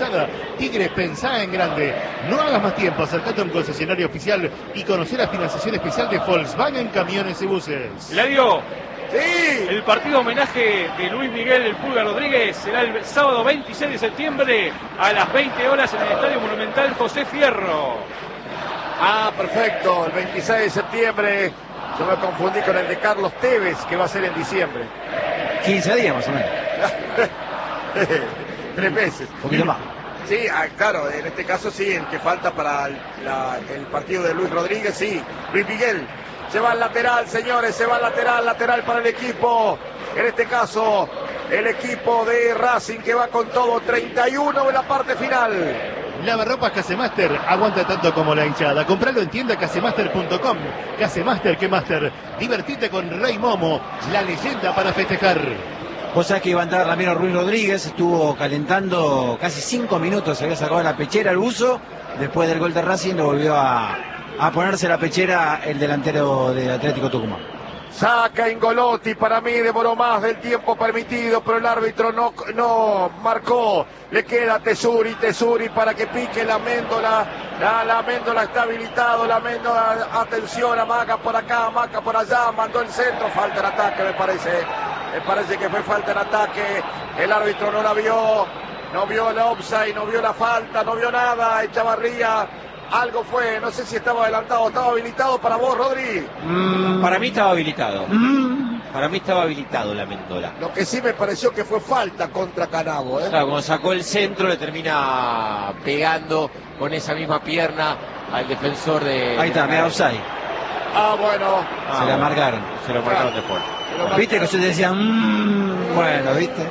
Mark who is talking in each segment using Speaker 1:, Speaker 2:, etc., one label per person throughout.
Speaker 1: hinchada. Tigre, pensá en grande. No hagas más tiempo, acercate a un concesionario oficial y conocer la financiación especial de Volkswagen Camiones y Buses.
Speaker 2: Eladio,
Speaker 3: Sí.
Speaker 2: el partido homenaje de Luis Miguel El Pulga Rodríguez será el sábado 26 de septiembre a las 20 horas en el Estadio Monumental José Fierro.
Speaker 3: Ah, perfecto. El 26 de septiembre. Yo me confundí con el de Carlos Tevez, que va a ser en diciembre.
Speaker 4: 15 días más o menos.
Speaker 3: 3 meses.
Speaker 4: Un poquito más.
Speaker 3: Sí, claro, en este caso sí, el que falta para el partido de Luis Rodríguez, sí. Luis Miguel se va al lateral, señores, se va al lateral para el equipo. En este caso, el equipo de Racing que va con todo, 31 en la parte final.
Speaker 1: Lavarropas Casemaster, aguanta tanto como la hinchada. Compralo en tienda casemaster.com. Casemaster, que master. Divertite con Rey Momo, la leyenda para festejar.
Speaker 4: Vos sabés que iba a entrar Ramiro Ruiz Rodríguez, estuvo calentando casi 5 minutos, se había sacado la pechera el buzo, después del gol de Racing lo volvió a ponerse la pechera el delantero de Atlético Tucumán.
Speaker 3: Saca Ingolotti, para mí demoró más del tiempo permitido, pero el árbitro no marcó. Le queda Tesuri para que pique la Méndola. La Méndola está habilitado, la Méndola, atención, amaga por acá, amaga por allá, mandó el centro, falta en ataque me parece. Me parece que fue falta en ataque. El árbitro no la vio, no vio la offside, no vio la falta, no vio nada. Echavarría, algo fue, no sé si estaba adelantado, estaba habilitado para vos, Rodri.
Speaker 5: Para mí estaba habilitado. Para mí estaba habilitado la Mendola.
Speaker 3: Lo que sí me pareció que fue falta contra Canabo, ¿eh?
Speaker 5: Claro, cuando sacó el centro le termina pegando con esa misma pierna al defensor de...
Speaker 4: Ahí está, mira, offside.
Speaker 3: Ah, bueno.
Speaker 4: Se la marcaron.
Speaker 5: Se lo marcaron de fuera.
Speaker 4: Viste que usted decía, bueno, viste.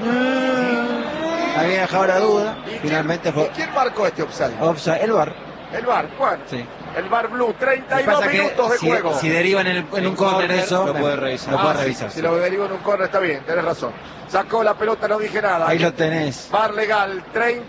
Speaker 4: Había dejado la duda. Finalmente fue
Speaker 3: ¿Quién marcó este offside?
Speaker 4: offside, el VAR.
Speaker 3: El VAR, bueno.
Speaker 4: Sí.
Speaker 3: El VAR Blue,
Speaker 4: Lo que
Speaker 3: 32
Speaker 4: pasa
Speaker 3: minutos de
Speaker 4: que
Speaker 3: juego.
Speaker 4: si deriva en un córner eso,
Speaker 5: lo puede revisar.
Speaker 4: Lo puede
Speaker 3: sí,
Speaker 4: revisar.
Speaker 3: Si
Speaker 4: Sí.
Speaker 3: lo deriva en un córner está bien, tenés razón. Sacó la pelota, no dije nada.
Speaker 4: Ahí lo tenés.
Speaker 3: VAR legal,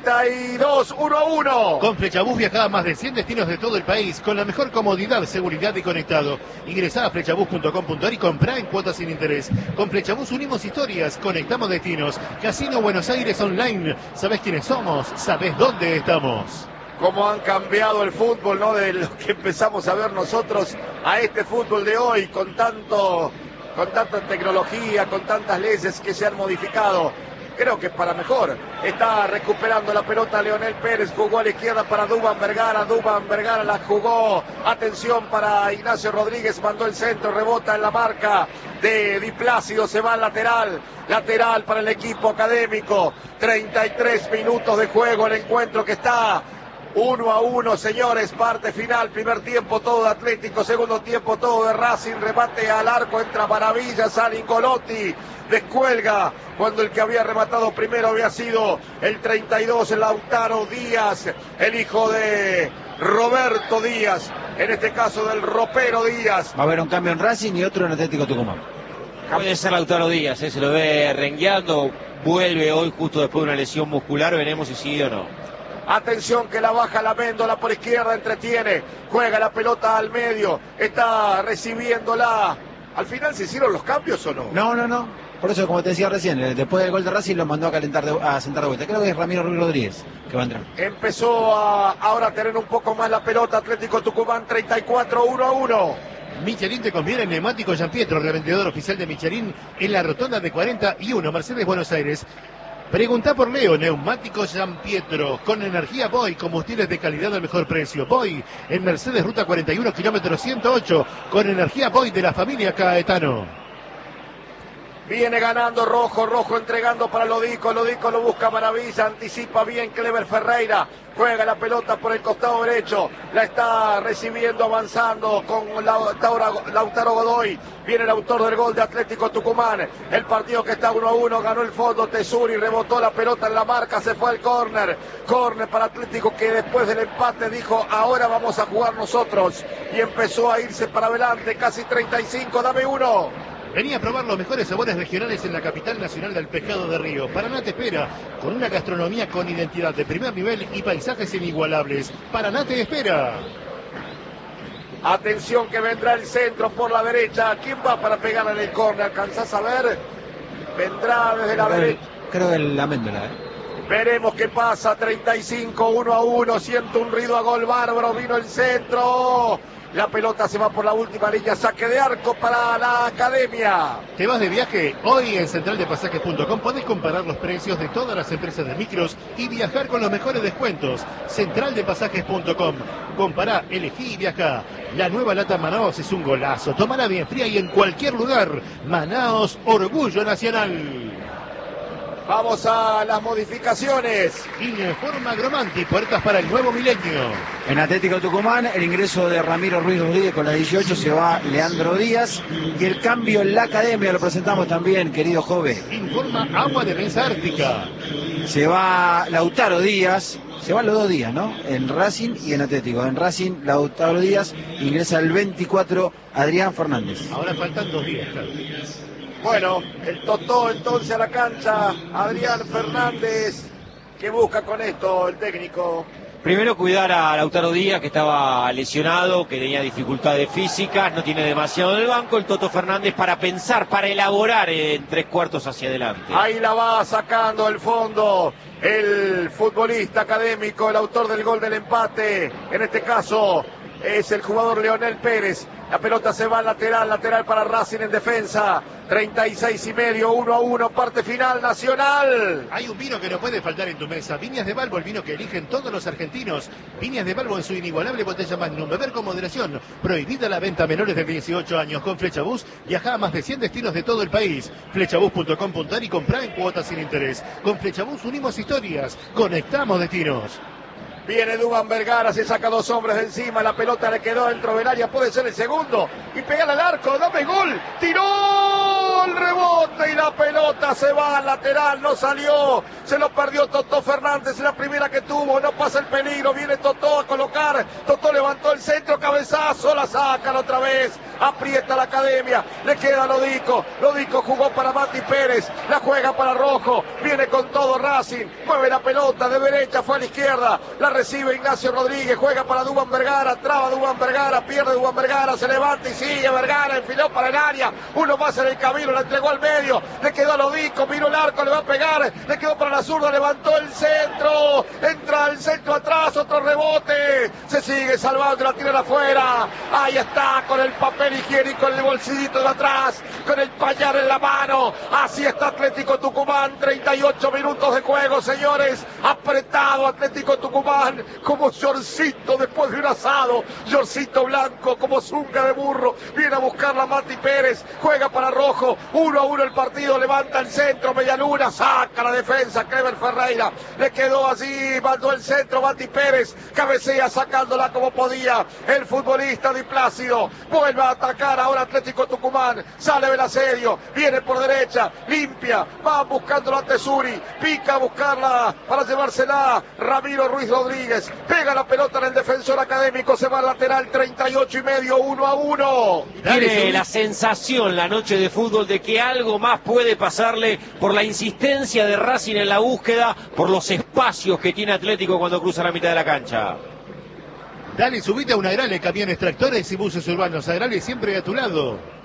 Speaker 3: 32, 1-1.
Speaker 1: Con Flechabús viajá a más de 100 destinos de todo el país con la mejor comodidad, seguridad y conectado. Ingresá a flechabús.com.ar y comprá en cuotas sin interés. Con Flechabús unimos historias, conectamos destinos. Casino Buenos Aires Online. ¿Sabés quiénes somos? ¿Sabés dónde estamos?
Speaker 3: Cómo han cambiado el fútbol, ¿no? De lo que empezamos a ver nosotros a este fútbol de hoy, con tanta tecnología, con tantas leyes que se han modificado. Creo que es para mejor. Está recuperando la pelota Leonel Pérez, jugó a la izquierda para Dubán Vergara la jugó. Atención para Ignacio Rodríguez, mandó el centro, rebota en la marca de Di Plácido, se va al lateral para el equipo académico. 33 minutos de juego, el encuentro que está 1-1, señores, parte final, primer tiempo todo de Atlético, segundo tiempo todo de Racing, remate al arco, entra Maravilla, sale Ingolotti, descuelga, cuando el que había rematado primero había sido el 32, Lautaro Díaz, el hijo de Roberto Díaz, en este caso del ropero Díaz.
Speaker 4: Va a haber un cambio en Racing y otro en Atlético Tucumán.
Speaker 5: Puede ser Lautaro Díaz, se lo ve rengueando, vuelve hoy justo después de una lesión muscular, veremos si sigue o no.
Speaker 3: Atención que la baja la Méndola por izquierda, entretiene, juega la pelota al medio, está recibiéndola. ¿Al final se hicieron los cambios o no?
Speaker 4: No. Por eso, como te decía recién, después del gol de Racing lo mandó a calentar, a sentar de vuelta. Creo que es Ramiro Ruiz Rodríguez que va a entrar.
Speaker 3: Empezó a ahora tener un poco más la pelota Atlético Tucumán, 34, 1-1.
Speaker 1: Michelin te conviene en neumático Gian Pietro, revendedor oficial de Michelin en la rotonda de 41, Mercedes, Buenos Aires. Preguntá por Leo, neumáticos Gian Pietro, con energía Boy, combustibles de calidad al mejor precio. Boy, en Mercedes, ruta 41, kilómetro 108, con energía Boy de la familia Caetano.
Speaker 3: Viene ganando Rojo entregando para Lodico lo busca Maravilla, anticipa bien Clever Ferreira, juega la pelota por el costado derecho, la está recibiendo, avanzando con Lautaro Godoy, viene el autor del gol de Atlético Tucumán, el partido que está 1-1, ganó el fondo Tesuri, rebotó la pelota en la marca, se fue al córner para Atlético que después del empate dijo, ahora vamos a jugar nosotros, y empezó a irse para adelante, casi 35, dame uno.
Speaker 1: Venía a probar los mejores sabores regionales en la capital nacional del pescado de Río. Paraná te espera, con una gastronomía con identidad de primer nivel y paisajes inigualables. Paraná te espera.
Speaker 3: Atención que vendrá el centro por la derecha. ¿Quién va para pegar en el córner? ¿Alcanzás a ver? Vendrá desde la derecha.
Speaker 4: Creo que la Méndola,
Speaker 3: Veremos qué pasa. 35, 1-1. Siento un ruido a gol bárbaro. Vino el centro. La pelota se va por la última línea. Saque de arco para la Academia.
Speaker 1: ¿Te vas de viaje? Hoy en centraldepasajes.com podés comparar los precios de todas las empresas de micros y viajar con los mejores descuentos. Centraldepasajes.com. Compará, elegí y viajá. La nueva lata Manaos es un golazo. Tómala bien fría y en cualquier lugar. Manaos, orgullo nacional.
Speaker 3: Vamos a las modificaciones.
Speaker 1: Informa Agromanti, puertas para el nuevo milenio.
Speaker 4: En Atlético Tucumán, el ingreso de Ramiro Ruiz Rodríguez con la 18, se va Leandro Díaz. Y el cambio en la Academia lo presentamos también, querido Jove.
Speaker 1: Informa Agua Defensa Ártica.
Speaker 4: Se va Lautaro Díaz. Se van los 2 días, ¿no? En Racing y en Atlético. En Racing, Lautaro Díaz, ingresa el 24, Adrián Fernández.
Speaker 1: Ahora faltan 2 días, claro.
Speaker 3: Bueno, el Totó entonces a la cancha. Adrián Fernández. ¿Qué busca con esto el técnico?
Speaker 5: Primero cuidar a Lautaro Díaz, que estaba lesionado, que tenía dificultades físicas, no tiene demasiado en el banco. El Toto Fernández para pensar, para elaborar en 3/4 hacia adelante.
Speaker 3: Ahí la va sacando el fondo el futbolista académico, el autor del gol del empate. En este caso es el jugador Leonel Pérez. La pelota se va al lateral para Racing en defensa. 36,5, 1-1, parte final, Nacional.
Speaker 1: Hay un vino que no puede faltar en tu mesa. Viñas de Balbo, el vino que eligen todos los argentinos. Viñas de Balbo en su inigualable botella Magnum. Beber con moderación. Prohibida la venta a menores de 18 años. Con Flechabús viaja a más de 100 destinos de todo el país. Flechabús.com.ar y comprá en cuotas sin interés. Con Flechabús unimos historias. Conectamos destinos.
Speaker 3: Viene Duván Vergara, se saca 2 hombres de encima, la pelota le quedó dentro del área, puede ser el segundo, y pegar al arco, dame gol, tiró el rebote y la pelota se va al lateral, no salió, se lo perdió Totó Fernández, la primera que tuvo, no pasa el peligro, viene Totó a colocar, Totó levantó el centro, cabezazo, la sacan otra vez, aprieta la Academia, le queda Lodico jugó para Mati Pérez, la juega para Rojo, viene con todo Racing, mueve la pelota de derecha, fue a la izquierda, la recibe Ignacio Rodríguez, juega para Duván Vergara, traba Duván Vergara, pierde Duván Vergara, se levanta y sigue Vergara, enfiló para el área, uno más en el camino, la entregó al medio, le quedó a Lodico, miró el arco, le va a pegar, le quedó para la zurda, levantó el centro, entra el centro atrás, otro rebote, se sigue salvando, la tira afuera, ahí está, con el papel higiénico en el bolsillito de atrás, con el pañal en la mano, así está Atlético Tucumán, 38 minutos de juego, señores, apretado Atlético Tucumán, como shortcito después de un asado, shortcito blanco como zunga de burro, viene a buscarla Mati Pérez, juega para Rojo, 1-1 el partido, levanta el centro, Medialuna, saca la defensa, Clever Ferreira, le quedó así, mandó el centro Mati Pérez, cabecea sacándola como podía, el futbolista Di Plácido, vuelve a atacar ahora Atlético Tucumán, sale del asedio, viene por derecha, limpia, va buscando a Tesuri, pica a buscarla para llevársela, Ramiro Ruiz Rodríguez, pega la pelota en el defensor académico, se va al lateral, 38,5, 1-1.
Speaker 5: Tiene la sensación la noche de fútbol de que algo más puede pasarle por la insistencia de Racing en la búsqueda, por los espacios que tiene Atlético cuando cruza la mitad de la cancha.
Speaker 1: Dale, subite a un Agrale, camiones, tractores y buses urbanos. Agrale siempre a tu lado.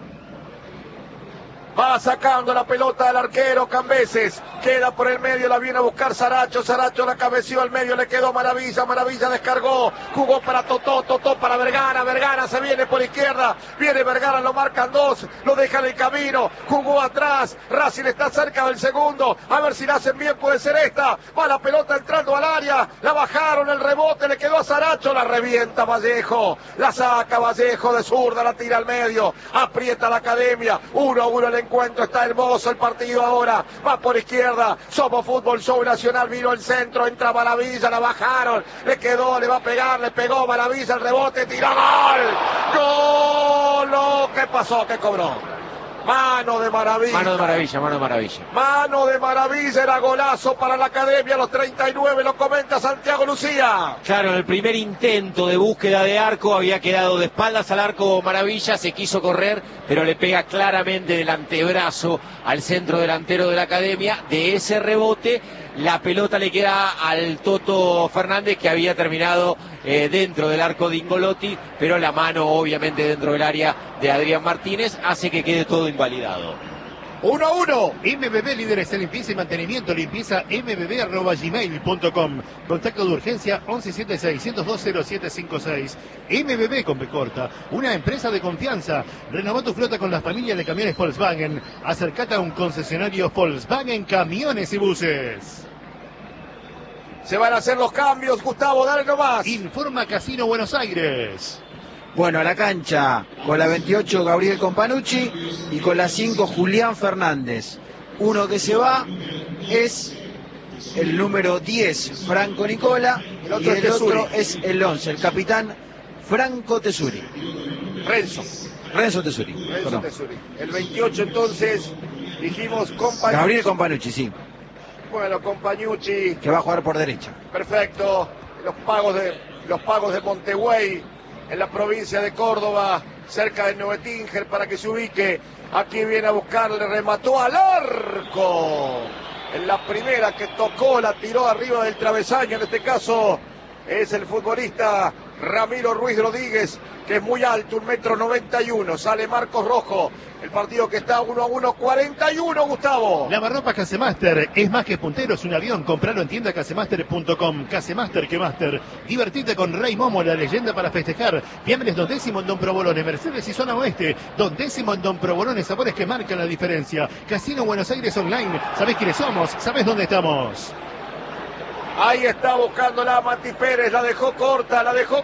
Speaker 3: Va sacando la pelota del arquero Cambeses, queda por el medio, la viene a buscar Saracho la cabeció al medio, le quedó Maravilla descargó, jugó para Totó para Vergara se viene por izquierda, viene Vergara, lo marcan 2, lo deja en el camino, jugó atrás, Racing está cerca del segundo, a ver si la hacen bien, puede ser esta, va la pelota entrando al área, la bajaron, el rebote, le quedó a Saracho, la revienta Vallejo, la saca Vallejo de zurda, la tira al medio, aprieta la Academia, 1-1 el encuentro, está hermoso el partido ahora, va por izquierda, Somos Fútbol Show Nacional, vino el centro, entra Maravilla, la bajaron, le quedó, le va a pegar, le pegó Maravilla, el rebote, tiró, ¡gol! ¡Gol! ¿Qué pasó? ¿Qué cobró? Mano de Maravilla.
Speaker 5: Mano de Maravilla.
Speaker 3: Mano de Maravilla, era golazo para la Academia a los 39, lo comenta Santiago Lucía.
Speaker 5: Claro, en el primer intento de búsqueda de arco había quedado de espaldas al arco Maravilla, se quiso correr, pero le pega claramente del antebrazo al centro delantero de la Academia. De ese rebote, la pelota le queda al Toto Fernández, que había terminado dentro del arco de Ingolotti, pero la mano obviamente dentro del área de Adrián Martínez hace que quede todo invalidado.
Speaker 3: 1-1.
Speaker 1: MBB, líderes en limpieza y mantenimiento, limpieza mbb@gmail.com. Contacto de urgencia 1176-102-0756. MBB con B corta, una empresa de confianza. Renová tu flota con las familias de camiones Volkswagen. Acercate a un concesionario Volkswagen Camiones y Buses.
Speaker 3: Se van a hacer los cambios, Gustavo, dale nomás.
Speaker 1: Informa Casino Buenos Aires.
Speaker 4: Bueno, a la cancha con la 28 Gabriel Companucci y con la 5 Julián Fernández. Uno que se va es el número 10, Franco Nicola, y el otro es el 11, el capitán Franco Tesuri. Renzo Tesuri.
Speaker 3: El 28 entonces, dijimos Companucci.
Speaker 4: Gabriel Companucci, sí.
Speaker 3: Bueno, Companucci.
Speaker 4: Que va a jugar por derecha.
Speaker 3: Perfecto. Los pagos de Montevideo, en la provincia de Córdoba, cerca de Neuetinger, para que se ubique. Aquí viene a buscarle, remató al arco. En la primera que tocó, la tiró arriba del travesaño. En este caso es el futbolista Ramiro Ruiz Rodríguez, que es muy alto, 1,91 m. Sale Marcos Rojo. El partido que está 1-1, 41, Gustavo.
Speaker 1: Lavarropas Casemaster es más que punteros, un avión. Compralo en tienda casemaster.com. Casemaster que Master. Divertite con Rey Momo, la leyenda para festejar. Fiambres Don Décimo en Don Provolone, Mercedes y Zona Oeste. Don Décimo en Don Provolone, sabores que marcan la diferencia. Casino Buenos Aires Online. ¿Sabés quiénes somos? ¿Sabés dónde estamos?
Speaker 3: Ahí está buscándola Mati Pérez, la dejó corta,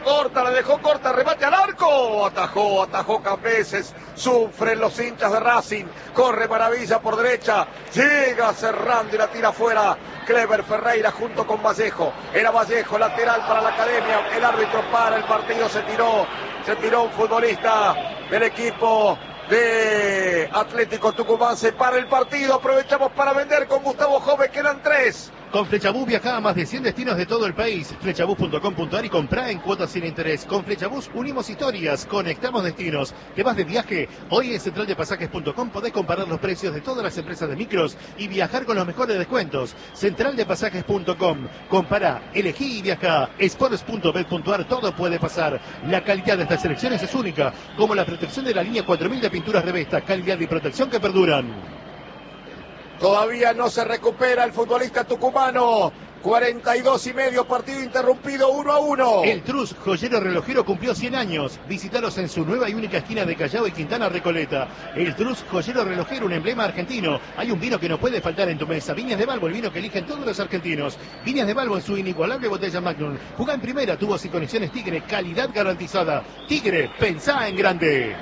Speaker 3: remate al arco, atajó Cambeses, sufren los hinchas de Racing, corre Maravilla por derecha, llega cerrando y la tira afuera, Clever Ferreira junto con Vallejo, era Vallejo, lateral para la Academia, el árbitro para el partido, se tiró un futbolista del equipo de Atlético Tucumán, se para el partido, aprovechamos para vender con Gustavo Jove, quedan 3.
Speaker 1: Con Flechabús viaja a más de 100 destinos de todo el país. Flechabús.com.ar y comprá en cuotas sin interés. Con Flechabús unimos historias, conectamos destinos. ¿Te vas de viaje? Hoy en centraldepasajes.com podés comparar los precios de todas las empresas de micros y viajar con los mejores descuentos. Centraldepasajes.com. Compará, elegí y viaja. Sports.bet.ar, todo puede pasar. La calidad de estas selecciones es única, como la protección de la línea 4000 de pinturas Revesta. Calidad y protección que perduran.
Speaker 3: Todavía no se recupera el futbolista tucumano. 42,5, partido interrumpido, 1-1.
Speaker 1: El Trus, joyero relojero, cumplió 100 años. Visítalos en su nueva y única esquina de Callao y Quintana Recoleta. El Trus, joyero relojero, un emblema argentino. Hay un vino que no puede faltar en tu mesa. Viñas de Balbo, el vino que eligen todos los argentinos. Viñas de Balbo en su inigualable botella Magnum. Jugá en primera, tubos y conexiones Tigre, calidad garantizada. Tigre, pensá en grande.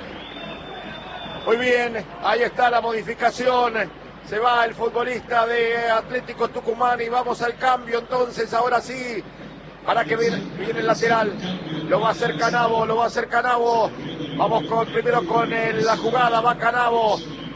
Speaker 3: Muy bien, ahí está la modificación. Se va el futbolista de Atlético Tucumán y vamos al cambio entonces, ahora sí, para que viene el lateral, lo va a hacer Canavo, vamos primero con la jugada, va Canavo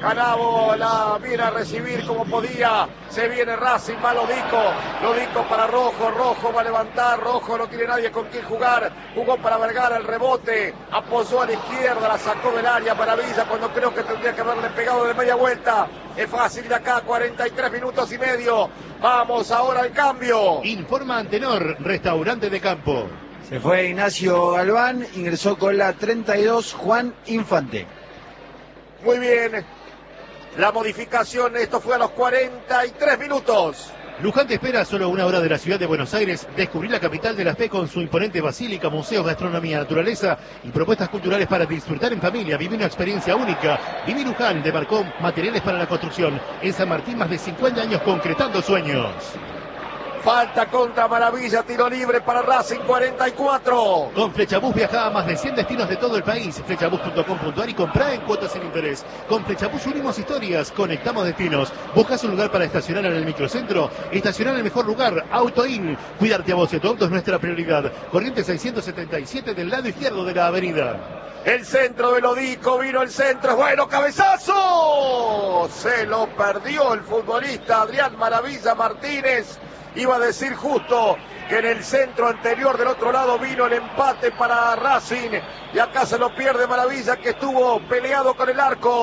Speaker 3: la viene a recibir como podía, se viene Racing, va Lodico para Rojo va a levantar, Rojo no tiene nadie con quien jugar, jugó para Vergara el rebote, apoyó a la izquierda, la sacó del área, Maravilla, cuando creo que tendría que haberle pegado de media vuelta, es fácil de acá, 43 minutos y medio, vamos ahora al cambio.
Speaker 1: Informa Antenor, restaurante de campo.
Speaker 4: Se fue Ignacio Galván, ingresó con la 32 Juan Infante.
Speaker 3: Muy bien. La modificación, esto fue a los 43 minutos.
Speaker 1: Luján te espera a solo una hora de la ciudad de Buenos Aires. Descubrir la capital de la fe con su imponente basílica, museos, gastronomía, naturaleza y propuestas culturales para disfrutar en familia. Viví una experiencia única. Viví Luján, demarcó materiales para la construcción. En San Martín, más de 50 años concretando sueños.
Speaker 3: Falta contra Maravilla, tiro libre para Racing, 44.
Speaker 1: Con Flechabús viaja a más de 100 destinos de todo el país. Flechabús.com.ar y comprá en cuotas sin interés. Con Flechabús unimos historias, conectamos destinos. ¿Buscas un lugar para estacionar en el microcentro? Estacionar en el mejor lugar, AutoIn. Cuidarte a vos y a tu auto es nuestra prioridad. Corriente 677 del lado izquierdo de la avenida.
Speaker 3: El centro de Lodico, vino el centro, es bueno, cabezazo. Se lo perdió el futbolista Adrián Maravilla Martínez. Iba a decir justo que en el centro anterior del otro lado vino el empate para Racing y acá se lo pierde Maravilla, que estuvo peleado con el arco.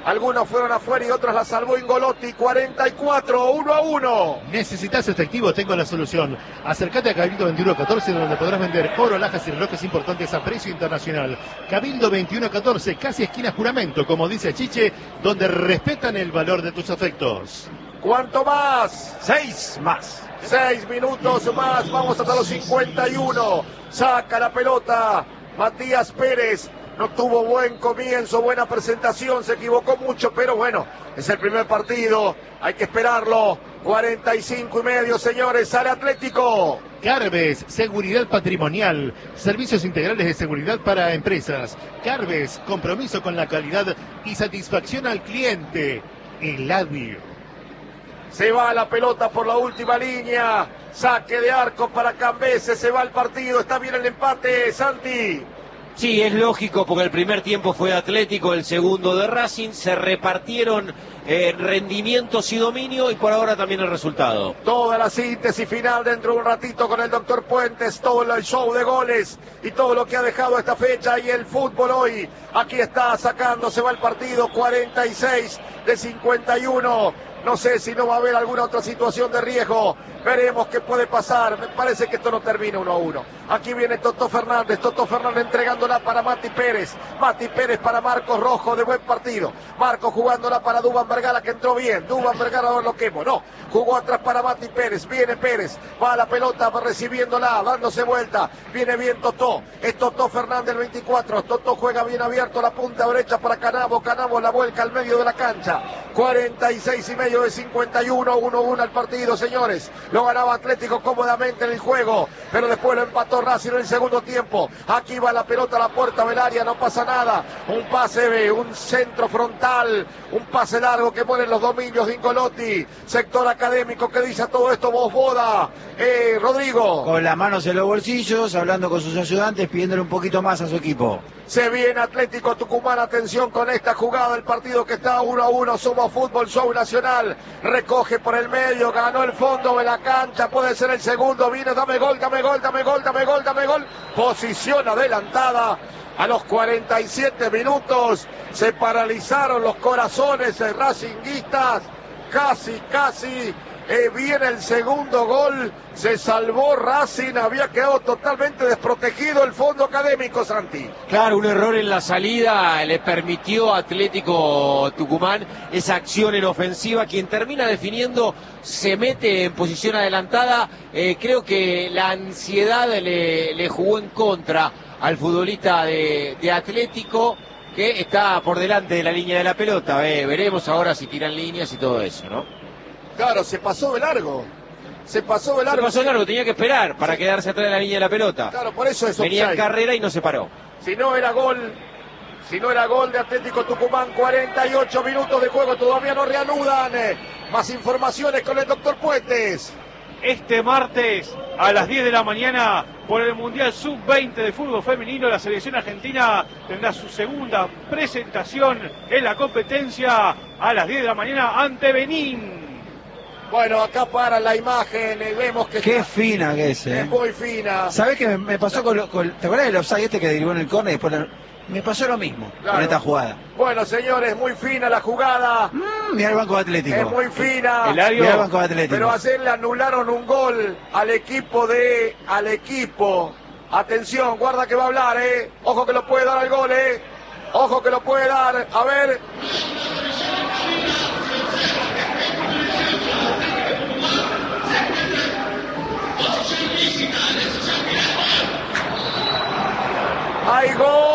Speaker 3: Algunos fueron afuera y otros la salvó Ingolotti. 44, 1-1.
Speaker 1: ¿Necesitas efectivo? Tengo la solución. Acércate a Cabildo 2114, donde podrás vender oro, alhajas y relojes importantes a precio internacional. Cabildo 2114, casi esquina Juramento, como dice Chiche, donde respetan el valor de tus afectos.
Speaker 3: ¿Cuánto más?
Speaker 4: 6 más.
Speaker 3: 6 minutos más, vamos hasta los 51. Saca la pelota Matías Pérez. No tuvo buen comienzo, buena presentación, se equivocó mucho, pero bueno, es el primer partido, hay que esperarlo. 45:30, señores, sale Atlético.
Speaker 1: Carbes, seguridad patrimonial, servicios integrales de seguridad para empresas. Carbes, compromiso con la calidad y satisfacción al cliente. Eladio.
Speaker 3: Se va la pelota por la última línea, saque de arco para Cambese, se va el partido, está bien el empate, Santi.
Speaker 5: Sí, es lógico porque el primer tiempo fue de Atlético, el segundo de Racing, se repartieron rendimientos y dominio y por ahora también el resultado.
Speaker 3: Toda la síntesis final dentro de un ratito con el doctor Puentes, todo el show de goles y todo lo que ha dejado esta fecha y el fútbol hoy. Aquí está sacando, se va el partido, 46 de 51. No sé si no va a haber alguna otra situación de riesgo. Veremos qué puede pasar. Me parece que esto no termina 1-1. Aquí viene Toto Fernández. Toto Fernández entregándola para Mati Pérez. Mati Pérez para Marcos Rojo. De buen partido. Marcos jugándola para Duván Vergara, que entró bien. Duván Vergara ahora lo quemo. No. Jugó atrás para Mati Pérez. Viene Pérez. Va a la pelota recibiéndola. Dándose vuelta. Viene bien Toto. Es Toto Fernández el 24. Toto juega bien abierto la punta derecha para Canavo. Canavo la vuelca al medio de la cancha. 46:30 de 51, 1-1 al partido, señores. Lo ganaba Atlético cómodamente en el juego, pero después lo empató Racing en el segundo tiempo. Aquí va la pelota a la puerta del área, no pasa nada. Un pase, un centro frontal, un pase largo que ponen los dominios de Ingolotti. Sector académico que dice a todo esto Vosboda. Rodrigo.
Speaker 4: Con las manos en los bolsillos, hablando con sus ayudantes, pidiéndole un poquito más a su equipo.
Speaker 3: Se viene Atlético Tucumán, atención con esta jugada, el partido que está 1-1, Somos Fútbol Show Nacional, recoge por el medio, ganó el fondo de la cancha, puede ser el segundo, viene, dame gol, dame gol, dame gol, dame gol, dame gol, posición adelantada. A los 47 minutos se paralizaron los corazones racinguistas, casi. Viene el segundo gol, se salvó Racing, había quedado totalmente desprotegido el fondo académico, Santi.
Speaker 5: Claro, un error en la salida le permitió a Atlético Tucumán esa acción en ofensiva. Quien termina definiendo se mete en posición adelantada. Creo que la ansiedad le jugó en contra al futbolista de Atlético, que está por delante de la línea de la pelota. Veremos ahora si tiran líneas y todo eso, ¿no?
Speaker 3: Claro, se pasó de largo.
Speaker 5: Tenía que esperar para quedarse atrás de la línea de la pelota.
Speaker 3: Claro, por eso es
Speaker 5: venía
Speaker 3: offside.
Speaker 5: En carrera y no se paró.
Speaker 3: Si no era gol de Atlético Tucumán, 48 minutos de juego, todavía no reanudan. Más informaciones con el doctor Puentes.
Speaker 2: Este martes a las 10 de la mañana por el Mundial Sub-20 de fútbol femenino, la selección argentina tendrá su segunda presentación en la competencia a las 10 de la mañana ante Benín.
Speaker 3: Bueno, acá para la imagen, vemos que
Speaker 4: qué fina que es,
Speaker 3: Es muy fina.
Speaker 4: ¿Sabés qué me pasó con ¿te acuerdas del offside este que derivó en el córner y después me pasó lo mismo con esta jugada?
Speaker 3: Bueno, señores, muy fina la jugada.
Speaker 4: Mirá el banco de Atlético.
Speaker 3: Es muy fina.
Speaker 4: Mirá el banco de Atlético.
Speaker 3: Pero ayer le anularon un gol al equipo. Atención, guarda que va a hablar, Ojo que lo puede dar al gol, Ojo que lo puede dar. A ver. ¡Hay gol!